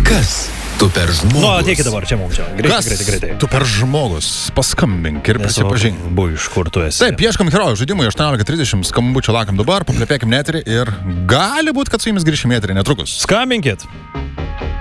Kas tu per žmogus? Nu, ateikit dabar čia mums čia. Greitai. Tu per žmogus, paskambink ir prisipažink. Buvo iš kur tu esi. Taip, ieškom herojų žaidimui 18:30, skambučio lakiam dabar, paplepėkim eterį ir gali būt, kad su jumis grįšim eterį netrukus. Skambinkit.